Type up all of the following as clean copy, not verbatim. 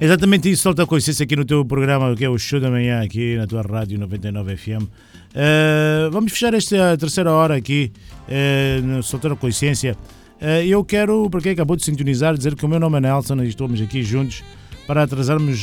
Exatamente isso, solta a consciência aqui no teu programa, que é o Show da Manhã, aqui na tua rádio 99 FM. Vamos fechar esta terceira hora aqui, no Soltar a Consciência. Eu quero, para quem acabou de sintonizar, dizer que o meu nome é Nelson e estamos aqui juntos para trazermos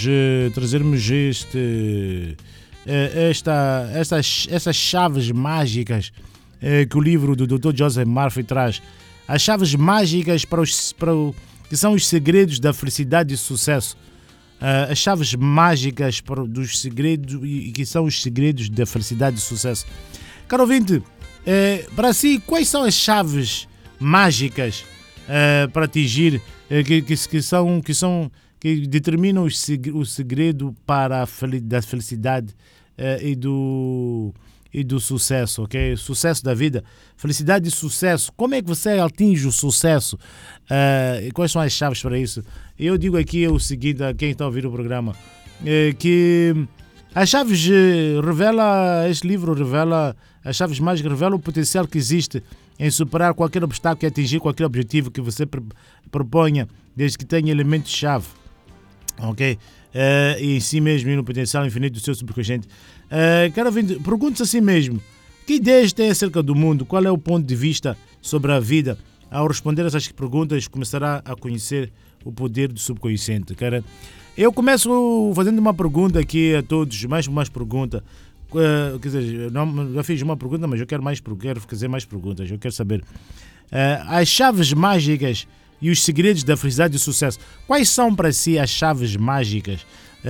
essas chaves mágicas que o livro do Dr. Joseph Murphy traz. As chaves mágicas que são os segredos da felicidade e sucesso. As chaves mágicas dos segredos e que são os segredos da felicidade e sucesso. Caro ouvinte, para si, quais são as chaves mágicas para atingir que determinam o segredo da felicidade e do sucesso, ok? Sucesso da vida, felicidade e sucesso. Como é que você atinge o sucesso? E quais são as chaves para isso? Eu digo aqui o seguinte a quem está a ouvir o programa, que as chaves este livro revela, as chaves mágicas revelam o potencial que existe em superar qualquer obstáculo e atingir qualquer objetivo que você proponha, desde que tenha elementos-chave, ok? E em si mesmo e no potencial infinito do seu subconsciente. Quero pergunte-se a si mesmo, que ideias tem acerca do mundo? Qual é o ponto de vista sobre a vida? Ao responder essas perguntas, começará a conhecer o poder do subconsciente. Cara, eu começo fazendo uma pergunta aqui a todos, mais pergunta. Quer dizer, já fiz uma pergunta, mas eu quero fazer mais perguntas. Eu quero saber as chaves mágicas e os segredos da felicidade e do sucesso. Quais são para si as chaves mágicas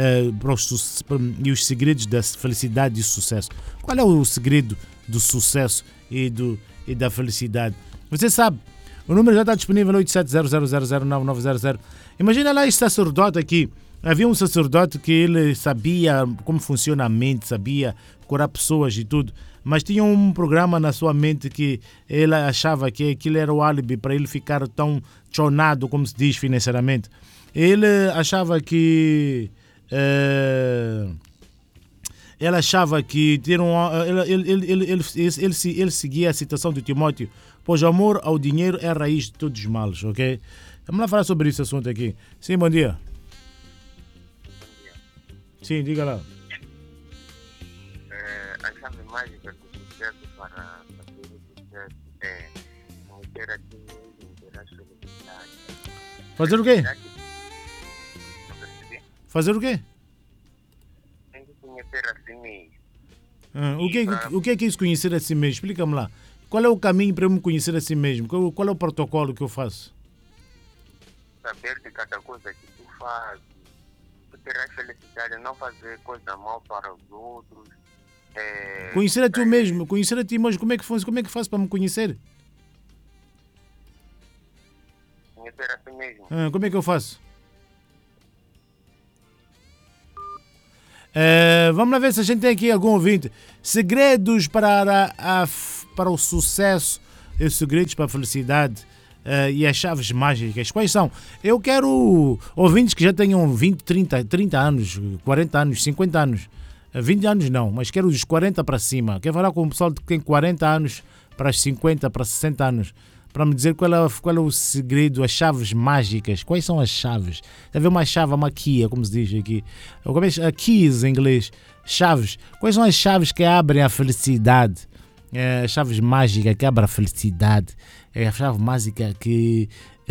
e os segredos da felicidade e sucesso? Qual é o segredo do sucesso e da felicidade? Você sabe, o número já está disponível, 8700009900. Imagina lá esse sacerdote aqui. Havia um sacerdote que ele sabia como funciona a mente, sabia curar pessoas e tudo, mas tinha um programa na sua mente que ele achava que aquilo era o álibi para ele ficar tão chonado, como se diz financeiramente. Ele achava que ele seguia a citação de Timóteo, pois o amor ao dinheiro é a raiz de todos os males, ok? Vamos lá falar sobre esse assunto aqui. Sim, bom dia. Sim, diga lá. A chave mágica do sucesso para fazer o sucesso é conhecer a ti mesmo, ter a felicidade. Fazer o quê? Fazer o quê? Tem que conhecer a si mesmo. O que é isso, conhecer a si mesmo? Explica-me lá. Qual é o caminho para eu me conhecer a si mesmo? Qual é o protocolo que eu faço? Saber de cada coisa que tu fazes. Tu terás felicidade, não fazer coisa mal para os outros. Conhecer a ti mesmo, conhecer a ti mesmo. Como é que faço para me conhecer? Conhecer a si mesmo. Como é que eu faço? Vamos lá ver se a gente tem aqui algum ouvinte. Segredos para o sucesso e segredos para a felicidade e as chaves mágicas. Quais são? Eu quero ouvintes que já tenham 20, 30 anos, 40 anos, 50 anos. 20 anos não, mas quero dos 40 para cima. Quero falar com o pessoal que tem 40 anos para 50, para 60 anos, para me dizer qual é o segredo, as chaves mágicas. Quais são as chaves? Deve haver uma chave, uma key, como se diz aqui. Keys em inglês. Chaves. Quais são as chaves que abrem a felicidade? As chaves mágicas que abrem a felicidade. É a chave mágica que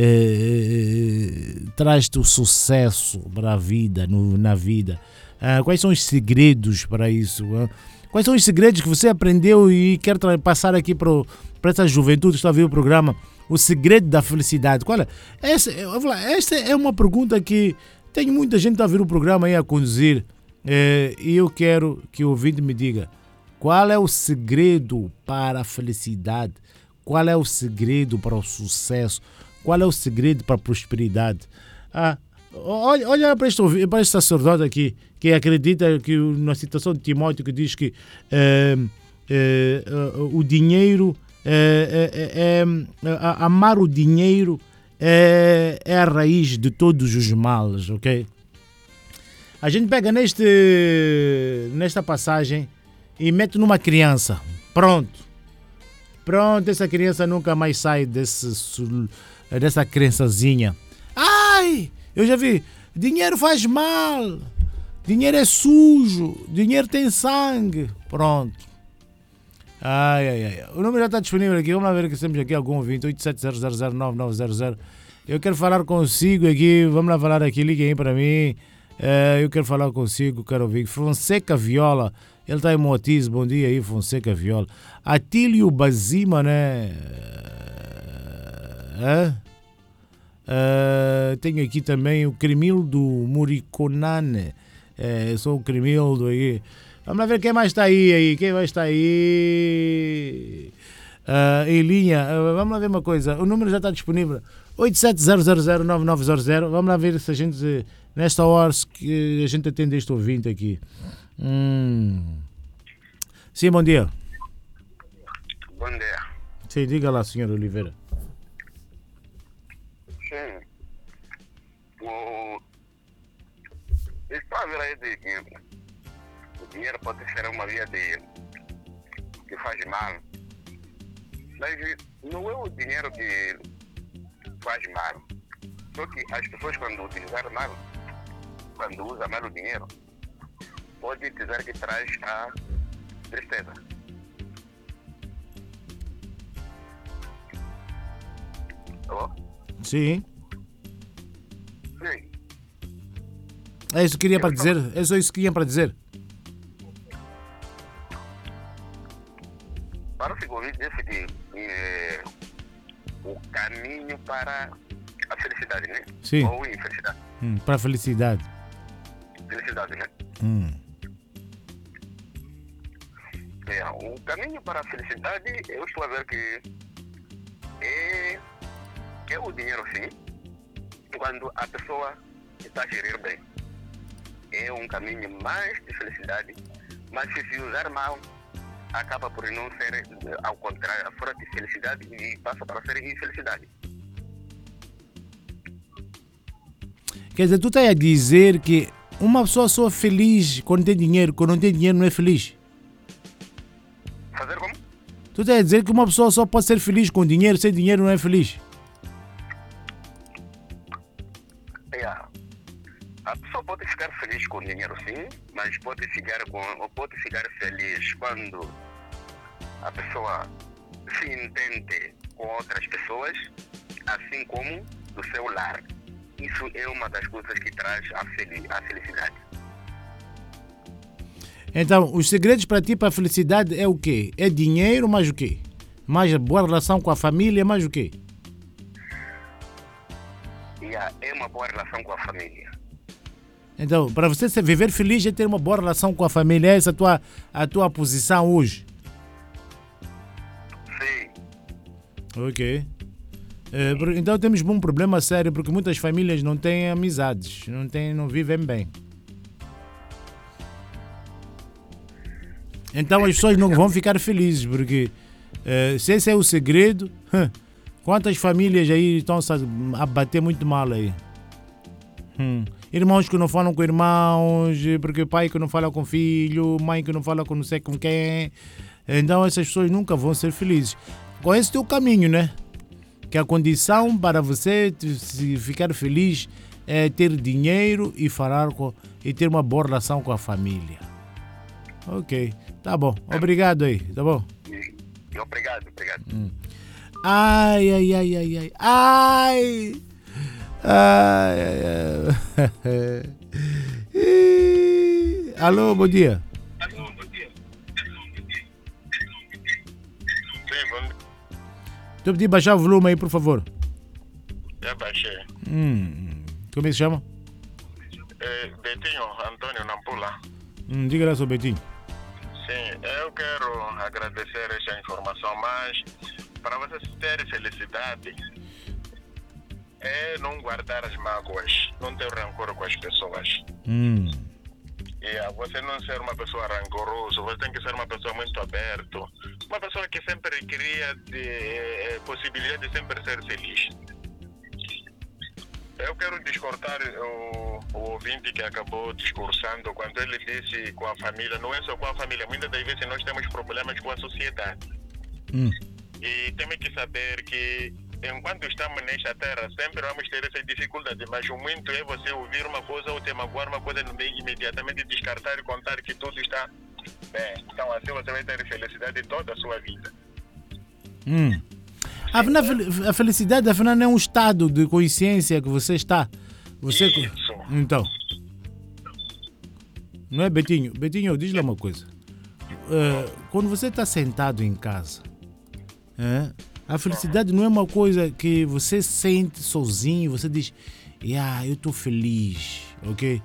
traz-te o sucesso para a vida, na vida. Quais são os segredos para isso? Quais são os segredos que você aprendeu e quer passar aqui para essa juventude que está a ver o programa? O segredo da felicidade. Qual é? Essa é uma pergunta que tem muita gente a ver o programa aí a conduzir. E eu quero que o ouvinte me diga qual é o segredo para a felicidade, qual é o segredo para o sucesso, qual é o segredo para a prosperidade. Olha para este sacerdote aqui, que acredita que na citação de Timóteo que diz que o dinheiro, amar o dinheiro é a raiz de todos os males, ok? A gente pega nesta passagem e mete numa criança. Pronto, essa criança nunca mais sai dessa criançazinha. Ai, Eu já vi. Dinheiro faz mal. Dinheiro é sujo. Dinheiro tem sangue. Pronto. Ai. O número já está disponível aqui. Vamos lá ver que temos aqui algum ouvinte. 8700099900. Eu quero falar consigo aqui. Vamos lá falar aqui. Liguem aí para mim. Eu quero falar consigo. Quero ouvir. Fonseca Viola. Ele está em Moatiz. Bom dia aí, Fonseca Viola. Atílio Bazima, né? Tenho aqui também o Cremildo Muriconane. Eu sou o Cremildo aí. Vamos lá ver quem mais está aí. Quem mais está aí? Em linha. Vamos lá ver uma coisa. O número já está disponível. 8700099900. Vamos lá ver se a gente, nesta hora, que a gente atende este ouvinte aqui. Sim, bom dia. Bom dia. Sim, diga lá, senhor Oliveira. Sim. Está a ver aí de que o dinheiro pode ser uma via que faz mal. Mas não é o dinheiro que faz mal. Só que as pessoas, quando utilizar mal, quando usa mal o dinheiro, pode dizer que traz a tristeza. Alô? Sim. Sim. É isso que queria para dizer. É só isso que queria para dizer. Para o segundo disse que o caminho para a felicidade, né? Sim. Ou infelicidade. Para a felicidade. Felicidade, né? O caminho para a felicidade, eu estou a ver que é o dinheiro, sim, quando a pessoa está a gerir bem. É um caminho mais de felicidade, mas se usar mal, acaba por não ser, ao contrário, fora de felicidade e passa para ser infelicidade. Quer dizer, tu estás a dizer que uma pessoa só é feliz quando tem dinheiro, quando não tem dinheiro não é feliz? Fazer como? Tu estás a dizer que uma pessoa só pode ser feliz com dinheiro, sem dinheiro não é feliz? A pessoa pode ficar feliz com dinheiro, sim, mas pode ficar feliz quando a pessoa se entende com outras pessoas, assim como do seu lar. Isso é uma das coisas que traz a felicidade. Então, os segredos para ti, para a felicidade é o quê? É dinheiro, mais o quê? Mais boa relação com a família, mais o quê? É uma boa relação com a família. Então, para você viver feliz é ter uma boa relação com a família. É essa a tua posição hoje? Sim. Ok. Então temos um problema sério, porque muitas famílias não têm amizades, não vivem bem. Então as pessoas não vão ficar felizes, porque se esse é o segredo, quantas famílias aí estão a bater muito mal aí? Irmãos que não falam com irmãos, porque pai que não fala com filho, mãe que não fala com não sei com quem. Então essas pessoas nunca vão ser felizes. Conhece o teu caminho, né? Que a condição para você ficar feliz é ter dinheiro e e ter uma boa relação com a família. Ok, tá bom. Obrigado aí, tá bom? Obrigado. Ai. Alô, bom dia. Estou a pedir baixar o volume aí, por favor. Já baixei. Como é que se chama? Betinho Antônio Nampula. Diga lá, seu Betinho. Sim, eu quero agradecer essa informação, mas para você ter felicidade é não guardar as mágoas, não ter rancor com as pessoas. Você não ser uma pessoa rancorosa, você tem que ser uma pessoa muito aberta, uma pessoa que sempre cria possibilidade de sempre ser feliz. Eu quero discordar o ouvinte que acabou discursando quando ele disse com a família. Não é só com a família, muitas das vezes nós temos problemas com a sociedade. E temos que saber que enquanto estamos nesta terra, sempre vamos ter essa dificuldade, mas o muito é você ouvir uma coisa ou te magoar uma coisa no meio, imediatamente descartar e contar que tudo está bem. Então assim você vai ter felicidade toda a sua vida. Afinal, a felicidade, afinal, não é um estado de consciência que você está. Isso. Então, não é, Betinho? Betinho, diz lá uma coisa. Quando você está sentado em casa, a felicidade não é uma coisa que você sente sozinho, você diz, eu estou feliz, ok?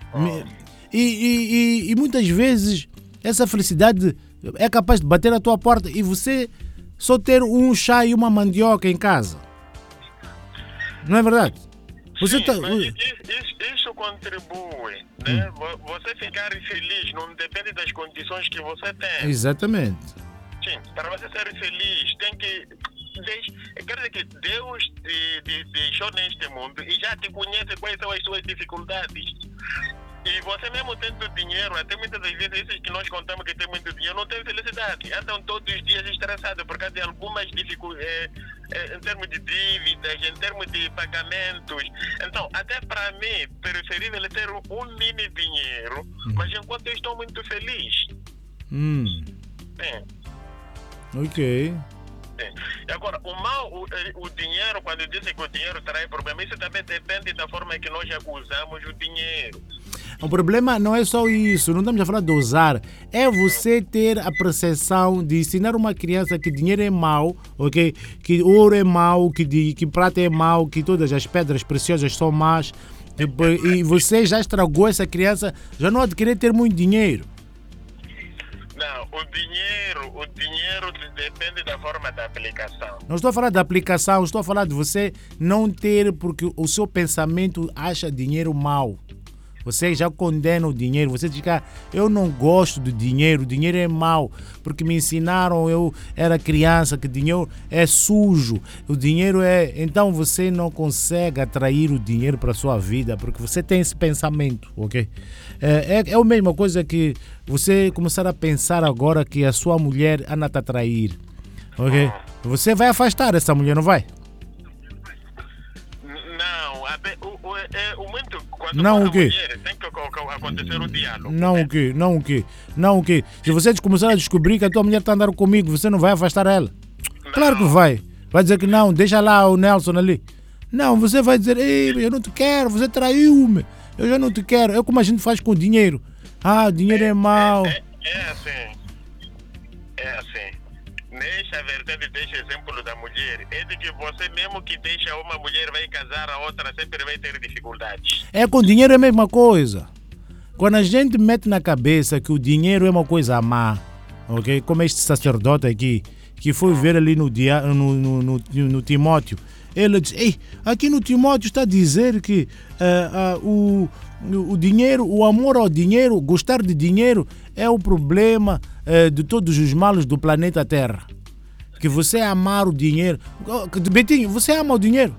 E muitas vezes essa felicidade é capaz de bater à tua porta e você só ter um chá e uma mandioca em casa. Não é verdade? Você Sim, mas isso contribui, né? Você ficar feliz não depende das condições que você tem. Exatamente. Sim, para você ser feliz, tem que... Quer dizer que Deus te deixou neste mundo e já te conhece quais são as suas dificuldades. E você mesmo tendo dinheiro, até muitas das vezes esses que nós contamos que tem muito dinheiro não tem felicidade. Andam todos os dias estressados por causa de algumas dificuldades em termos de dívidas, em termos de pagamentos. Então, até para mim, preferível é ter um mini dinheiro, mas enquanto eu estou muito feliz. Sim. Ok. E agora, o dinheiro, quando dizem que o dinheiro traz problema, isso também depende da forma que nós usamos o dinheiro. O problema não é só isso, não estamos a falar de usar, é você ter a percepção de ensinar uma criança que dinheiro é mau, ok? Que ouro é mau, que prata é mau, que todas as pedras preciosas são más, e você já estragou essa criança, já não há de querer ter muito dinheiro. Não, o dinheiro depende da forma da aplicação. Não estou a falar da aplicação, estou a falar de você não ter, porque o seu pensamento acha dinheiro mau. Você já condena o dinheiro, você diz que eu não gosto do dinheiro, o dinheiro é mau, porque me ensinaram, eu era criança, que dinheiro é sujo, o dinheiro é... Então você não consegue atrair o dinheiro para a sua vida, porque você tem esse pensamento, ok? É a mesma coisa que você começar a pensar agora que a sua mulher anda a atrair, ok? Você vai afastar essa mulher, não vai? Não, o quê? Tem que acontecer o diálogo. Não, o quê? Se você começar a descobrir que a tua mulher está andando comigo, você não vai afastar ela? Não. Claro que vai. Vai dizer que não, deixa lá o Nelson ali. Não, você vai dizer, ei, eu não te quero, você traiu-me. Eu já não te quero. É como a gente faz com o dinheiro. O dinheiro é mau. É assim. Nesta verdade, deste exemplo da mulher, é de que você mesmo que deixa uma mulher vai casar, a outra sempre vai ter dificuldades. Com dinheiro é a mesma coisa. Quando a gente mete na cabeça que o dinheiro é uma coisa má, ok? Como este sacerdote aqui, que foi ver ali no Timóteo, ele diz, aqui no Timóteo está a dizer que o dinheiro, o amor ao dinheiro, gostar de dinheiro é o problema de todos os males do planeta Terra. Que você amar o dinheiro. Betinho, você ama o dinheiro?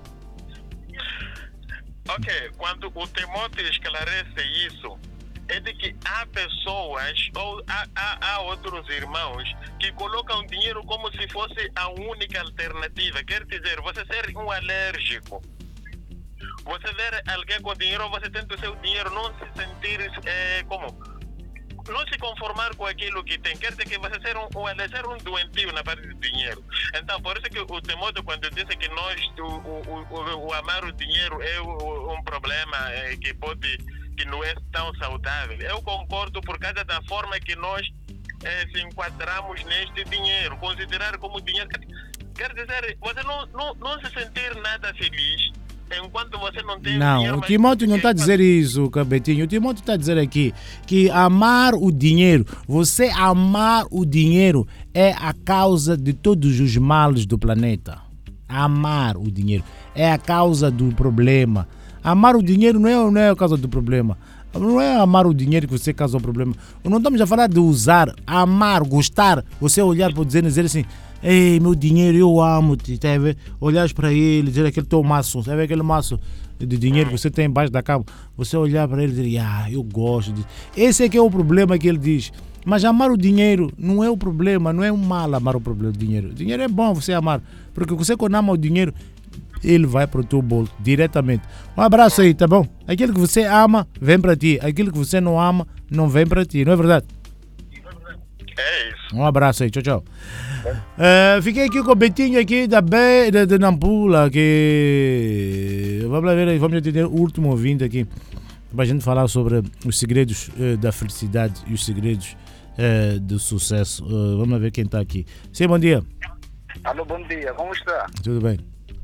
Ok, quando o Timóteo esclarece isso, é de que há pessoas ou há outros irmãos que colocam dinheiro como se fosse a única alternativa. Quer dizer, você ser um alérgico. Você ver alguém com dinheiro, você tenta o seu dinheiro, não se sentir não se conformar com aquilo que tem. Quer dizer que você ser um doentio na parte do dinheiro. Então, por isso que o Timóteo, quando disse que o amar o dinheiro é um problema que não é tão saudável, eu concordo por causa da forma que nós se enquadramos neste dinheiro. Considerar como dinheiro... Quer dizer, você não se sentir nada feliz enquanto você não tem dinheiro. Não, o Timóteo não está a dizer isso, Cabetinho. O Timóteo está a dizer aqui que amar o dinheiro, você amar o dinheiro é a causa de todos os males do planeta. Amar o dinheiro é a causa do problema. Amar o dinheiro não é a causa do problema. Não é amar o dinheiro que você causa o problema. Não estamos a falar de usar, amar, gostar. Você olhar para dizer assim, ei, meu dinheiro, eu amo-te, tá vendo? Olhares para ele, dizer aquele teu maço, sabe aquele maço? de dinheiro que você tem embaixo da cama, você olhar para ele e dizer, eu gosto disso. Esse é que é o problema que ele diz. Mas amar o dinheiro não é o problema, não é um mal amar o problema do dinheiro. O dinheiro é bom você amar, porque você quando ama o dinheiro, ele vai para o teu bolso diretamente. Um abraço aí, tá bom? Aquilo que você ama, vem para ti. Aquilo que você não ama, não vem para ti, não é verdade? É isso. Um abraço aí, tchau, tchau. Fiquei aqui com o Betinho aqui de Nampula, que vamos lá ver, vamos atender o último ouvinte aqui, para a gente falar sobre os segredos da felicidade e os segredos do sucesso. Vamos lá ver quem está aqui. Sim, bom dia. Alô, bom dia, como está? Tudo bem.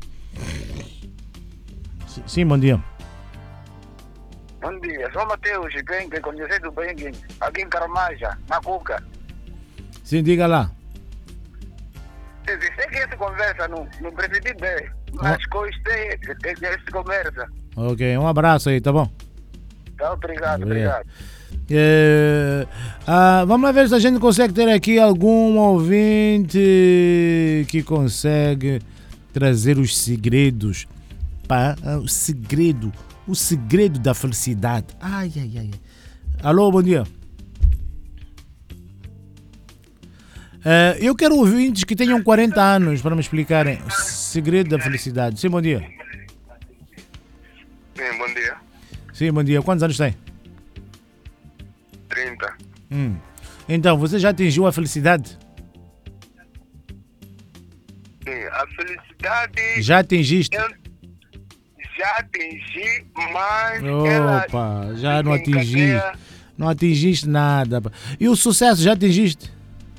Sim, bom dia. Bom dia, sou Mateus, que conhecido bem aqui em Caramaja, na Cuca. Sim, diga lá. Sei que essa conversa não preciso bem, mas gostei dessa conversa. Ok, um abraço aí, tá bom? Tá, obrigado. Vamos lá ver se a gente consegue ter aqui algum ouvinte que consegue trazer os segredos para o segredo da felicidade. Ai. Alô, bom dia. Eu quero ouvintes que tenham 40 anos para me explicarem o segredo da felicidade. Sim, bom dia. Sim, bom dia. Sim, bom dia. Quantos anos tem? 30. Então, você já atingiu a felicidade? Sim, a felicidade... Já atingiste? Eu já atingi, mas... Opa, já não atingiste. Não atingiste nada. E o sucesso, já atingiste?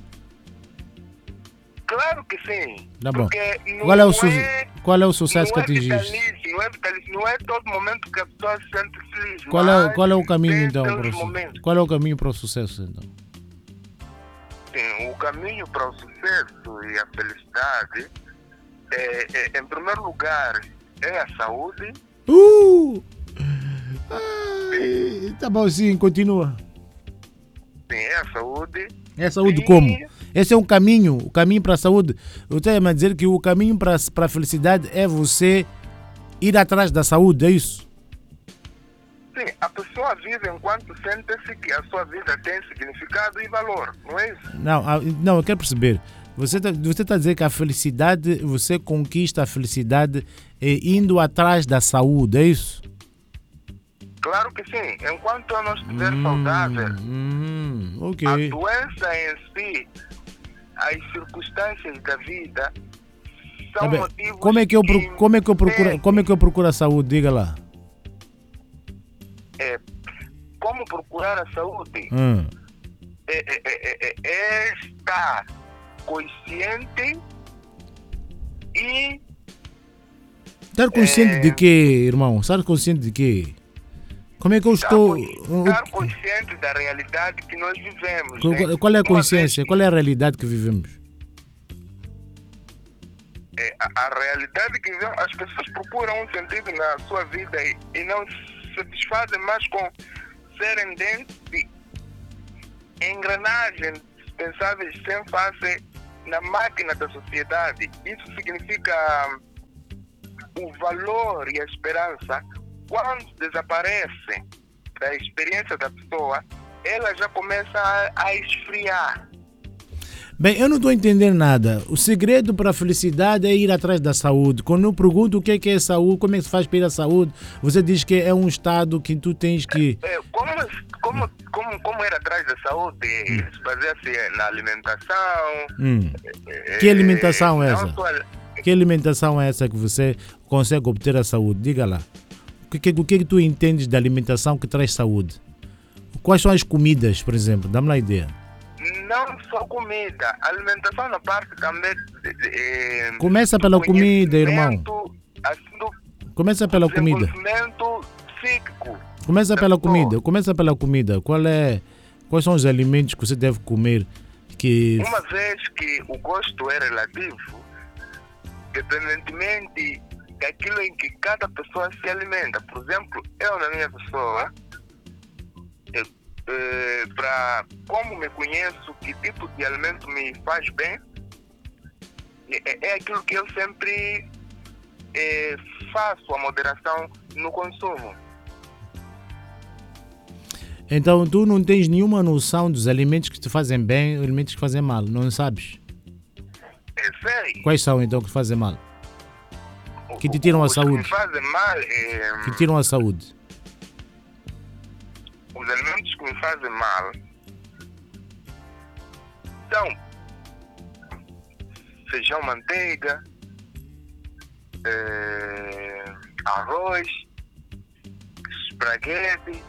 Claro que sim. Tá bom. Qual é o sucesso que atingiste? Não é todo momento que a pessoa se sente feliz. Qual é o caminho então para o sucesso? Qual é o caminho para o sucesso então? Sim, o caminho para o sucesso e a felicidade em primeiro lugar é a saúde. Ai, tá bom, sim, continua. Sim, é a saúde. É a saúde como? Esse é o caminho para a saúde. Eu tenho a dizer que o caminho para a felicidade é você ir atrás da saúde, é isso? Sim, a pessoa vive enquanto sente-se que a sua vida tem significado e valor, não é isso? Não, eu quero perceber. Você tá a dizer que a felicidade, você conquista a felicidade indo atrás da saúde, é isso? Claro que sim. Enquanto eu não estiver saudável, okay. A doença em si, as circunstâncias da vida são motivos. Como é que eu procuro a saúde? Diga lá. Como procurar a saúde? É estar consciente e... Estar consciente de quê, irmão? Estar consciente de quê? Como é que eu estou... Estar consciente da realidade que nós vivemos. Qual é a consciência? Qual é a realidade que vivemos? A realidade que vivemos, as pessoas procuram um sentido na sua vida e não se satisfazem mais com serem dentro de engrenagens dispensáveis sem face na máquina da sociedade. Isso significa o valor e a esperança. Quando desaparece da experiência da pessoa, ela já começa a esfriar. Bem, eu não estou entendendo nada. O segredo para a felicidade é ir atrás da saúde. Quando eu pergunto o que é saúde, como é que se faz para ir à saúde, você diz que é um estado que tu tens que... Como ir atrás da saúde? Isso baseia-se na alimentação. Que alimentação é essa? Que alimentação é essa que você consegue obter a saúde? Diga lá. O que tu entendes da alimentação que traz saúde? Quais são as comidas, por exemplo? Dá-me lá a ideia. Não só comida. A alimentação na parte também... Começa pela comida, irmão. Começa pela comida. Desenvolvimento psíquico. Começa pela comida. Quais são os alimentos que você deve comer? Uma vez que o gosto é relativo, independentemente daquilo em que cada pessoa se alimenta. Por exemplo, eu na minha pessoa, como me conheço, que tipo de alimento me faz bem, é aquilo que eu sempre faço a moderação no consumo. Então tu não tens nenhuma noção dos alimentos que te fazem bem e alimentos que fazem mal, não sabes? Eu sei. Quais são então que te fazem mal? Que te tiram a saúde? Os que me fazem mal Que te tiram a saúde? Os alimentos que me fazem mal são feijão, manteiga, arroz, espaguete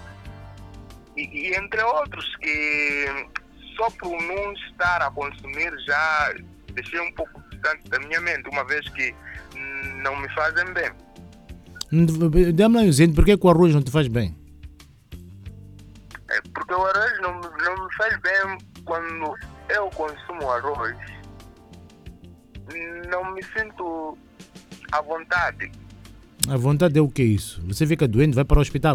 e entre outros que só por não estar a consumir já deixei um pouco distante da minha mente, uma vez que não me fazem bem. Dá-me um exemplo, por que o arroz não te faz bem? Porque o arroz não me faz bem. Quando eu consumo arroz, não me sinto à vontade. A vontade é o que é isso? Você fica doente, vai para o hospital?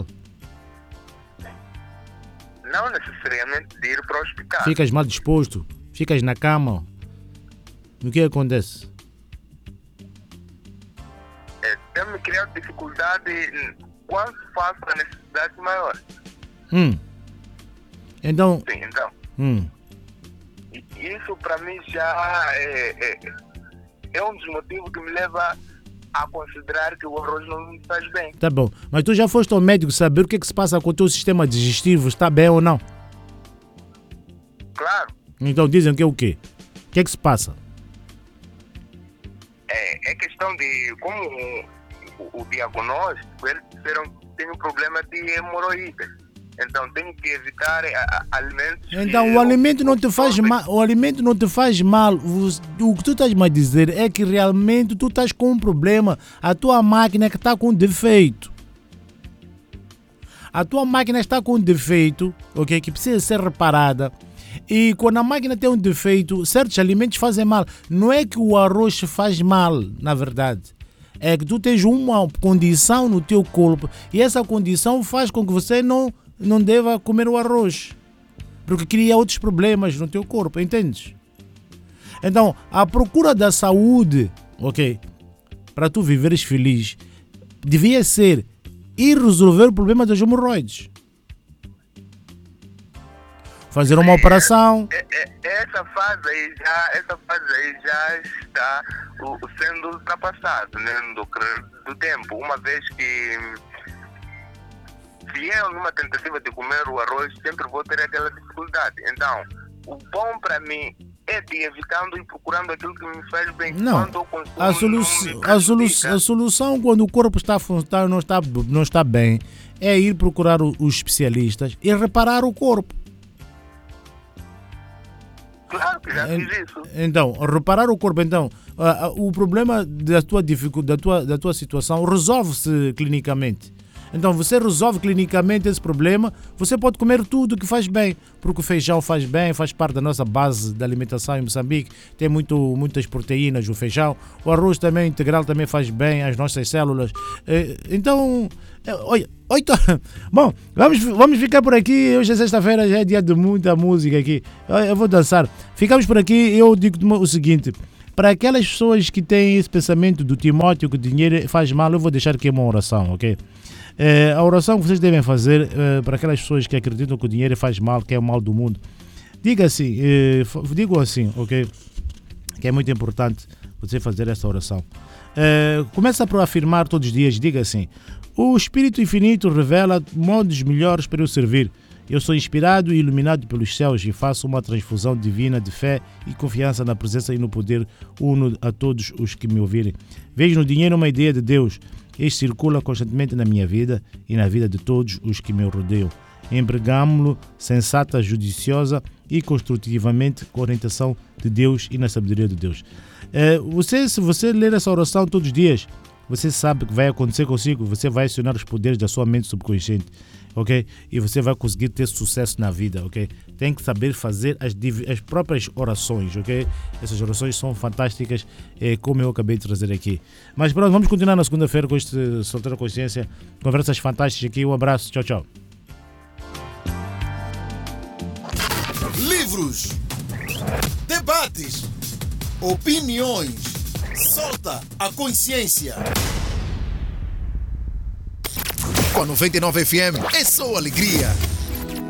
Não necessariamente de ir para o hospital. Ficas mal disposto? Ficas na cama? O que acontece? Tem-me criado dificuldade quando faço a necessidade maior. Então... Sim, então. Isso para mim já é um dos motivos que me leva a considerar que o arroz não me faz bem. Tá bom, mas tu já foste ao médico saber o que é que se passa com o teu sistema digestivo, está bem ou não? Claro. Então dizem que é o quê? O que é que se passa? É questão de como o diagnóstico, eles disseram que tem um problema de hemorroídas. Então tenho que evitar alimentos. Então o alimento não te faz mal. O alimento não te faz mal. O que tu estás a dizer é que realmente tu estás com um problema. A tua máquina é que está com defeito. A tua máquina está com defeito, ok? Que precisa ser reparada. E quando a máquina tem um defeito, certos alimentos fazem mal. Não é que o arroz faz mal, na verdade. É que tu tens uma condição no teu corpo e essa condição faz com que você não deva comer o arroz, porque cria outros problemas no teu corpo, entendes? Então, a procura da saúde, ok, para tu viveres feliz, devia ser ir resolver o problema das hemorroides. Fazer uma operação. Essa fase aí já está sendo ultrapassada, né, do tempo, uma vez que se eu numa tentativa de comer o arroz sempre vou ter aquela dificuldade. Então, o bom para mim é de evitando e procurando aquilo que me faz bem. Não, quando eu consumo, a solução quando o corpo não está bem é ir procurar os especialistas e reparar o corpo. Claro que já fiz isso. Então, reparar o corpo, então, o problema da tua situação resolve-se clinicamente. Então, você resolve clinicamente esse problema, você pode comer tudo que faz bem, porque o feijão faz bem, faz parte da nossa base de alimentação em Moçambique, tem muitas proteínas o feijão, o arroz também integral também faz bem às nossas células. Então, olha, bom, vamos ficar por aqui. Hoje é sexta-feira, já é dia de muita música aqui. Eu vou dançar. Ficamos por aqui. Eu digo o seguinte: para aquelas pessoas que têm esse pensamento do Timóteo que o dinheiro faz mal, eu vou deixar aqui uma oração, ok? A oração que vocês devem fazer para aquelas pessoas que acreditam que o dinheiro faz mal, que é o mal do mundo. Digo assim, ok? Que é muito importante você fazer essa oração. Começa por afirmar todos os dias, diga assim: o Espírito Infinito revela modos melhores para eu servir. Eu sou inspirado e iluminado pelos céus e faço uma transfusão divina de fé e confiança na presença e no poder uno a todos os que me ouvirem. Vejo no dinheiro uma ideia de Deus. Este circula constantemente na minha vida e na vida de todos os que me rodeiam. Empregamo-lo sensata, judiciosa e construtivamente com a orientação de Deus e na sabedoria de Deus. Se você ler essa oração todos os dias, você sabe o que vai acontecer consigo. Você vai acionar os poderes da sua mente subconsciente, ok? E você vai conseguir ter sucesso na vida, ok? Tem que saber fazer as próprias orações, ok? Essas orações são fantásticas, como eu acabei de trazer aqui. Mas pronto, vamos continuar na segunda-feira com este Solteiro Consciência. Conversas fantásticas aqui. Um abraço. Tchau, tchau. Livros, debates, opiniões. Solta a consciência. Com a 99 FM é só alegria.